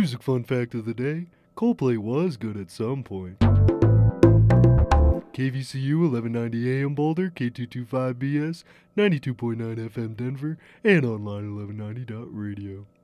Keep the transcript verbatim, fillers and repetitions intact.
Music fun fact of the day, Coldplay was good at some point. K V C U eleven ninety A M Boulder, K two twenty-five B S, ninety-two point nine F M Denver, and online eleven ninety dot radio.